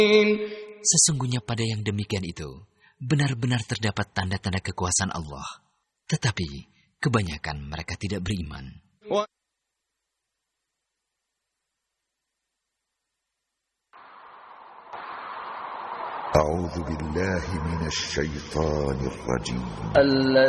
Sesungguhnya pada yang demikian itu, benar-benar terdapat tanda-tanda kekuasaan Allah. Tetapi, kebanyakan mereka tidak beriman. أعوذ بالله من الشيطان الرجيم